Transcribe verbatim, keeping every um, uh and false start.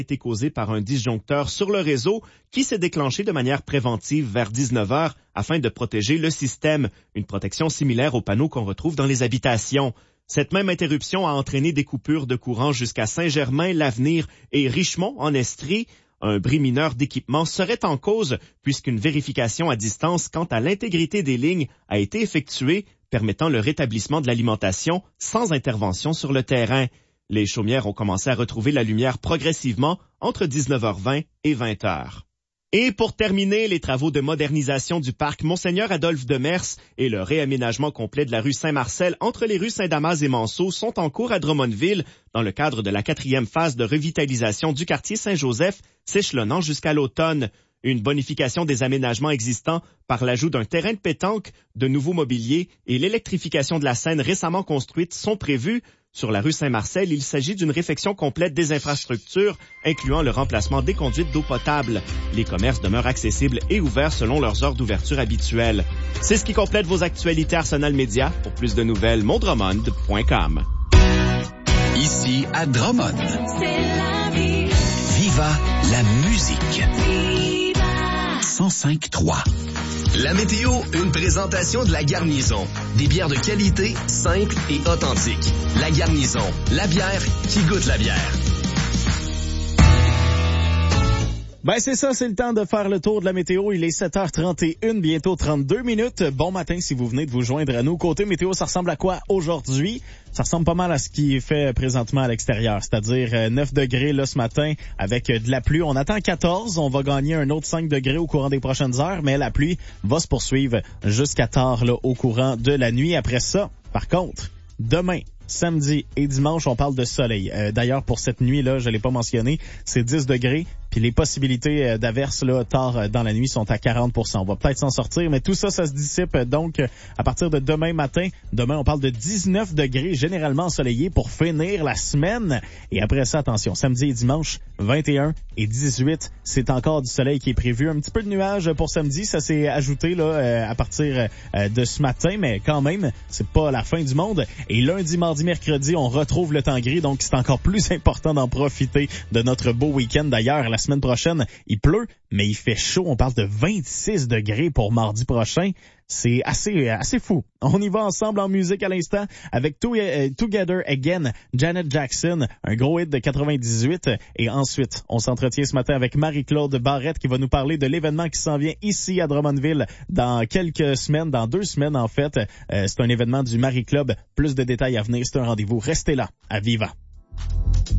été causée par un disjoncteur sur le réseau qui s'est déclenché de manière préventive vers dix-neuf heures afin de protéger le système, une protection similaire aux panneaux qu'on retrouve dans les habitations. Cette même interruption a entraîné des coupures de courant jusqu'à Saint-Germain, l'Avenir et Richemont en Estrie. Un bris mineur d'équipement serait en cause puisqu'une vérification à distance quant à l'intégrité des lignes a été effectuée, permettant le rétablissement de l'alimentation sans intervention sur le terrain. Les chaumières ont commencé à retrouver la lumière progressivement entre dix-neuf heures vingt et vingt heures. Et pour terminer, les travaux de modernisation du parc Monseigneur Adolphe Demers et le réaménagement complet de la rue Saint-Marcel entre les rues Saint-Damas et Manceau sont en cours à Drummondville dans le cadre de la quatrième phase de revitalisation du quartier Saint-Joseph, s'échelonnant jusqu'à l'automne. Une bonification des aménagements existants par l'ajout d'un terrain de pétanque, de nouveaux mobiliers et l'électrification de la Seine récemment construite sont prévus. Sur la rue Saint-Marcel, il s'agit d'une réfection complète des infrastructures, incluant le remplacement des conduites d'eau potable. Les commerces demeurent accessibles et ouverts selon leurs heures d'ouverture habituelles. C'est ce qui complète vos actualités Arsenal Média. Pour plus de nouvelles, mondromond point com. Ici à Drummond. C'est la vie. Viva la musique. Viva. cent cinq trois. La météo, une présentation de La Garnison. Des bières de qualité, simples et authentiques. La Garnison, la bière qui goûte la bière. Ben c'est ça, c'est le temps de faire le tour de la météo. Il est sept heures trente et une, bientôt trente-deux minutes. Bon matin si vous venez de vous joindre à nous. Côté météo, ça ressemble à quoi aujourd'hui? Ça ressemble pas mal à ce qui est fait présentement à l'extérieur, c'est-à-dire neuf degrés là ce matin avec de la pluie. On attend quatorze, on va gagner un autre cinq degrés au courant des prochaines heures, mais la pluie va se poursuivre jusqu'à tard là au courant de la nuit. Après ça, par contre, demain, samedi et dimanche, on parle de soleil. Euh, d'ailleurs, pour cette nuit-là, je l'ai pas mentionné, c'est dix degrés. Puis les possibilités d'averse là tard dans la nuit sont à quarante pour cent. On va peut-être s'en sortir, mais tout ça, ça se dissipe. Donc, à partir de demain matin, demain, on parle de dix-neuf degrés, généralement ensoleillés pour finir la semaine. Et après ça, attention, samedi et dimanche, vingt et un et dix-huit, c'est encore du soleil qui est prévu. Un petit peu de nuages pour samedi, ça s'est ajouté là euh, à partir euh, de ce matin, mais quand même, c'est pas la fin du monde. Et lundi, mardi, mercredi, on retrouve le temps gris, donc c'est encore plus important d'en profiter de notre beau week-end. D'ailleurs, la semaine prochaine, il pleut, mais il fait chaud. On parle de vingt-six degrés pour mardi prochain. C'est assez assez fou. On y va ensemble en musique à l'instant avec Together Again, Janet Jackson, un gros hit de quatre-vingt-dix-huit. Et ensuite, on s'entretient ce matin avec Marie-Claude Barrette qui va nous parler de l'événement qui s'en vient ici à Drummondville dans quelques semaines, dans deux semaines en fait. Euh, c'est un événement du Marie Club. Plus de détails à venir, c'est un rendez-vous. Restez là, à Viva.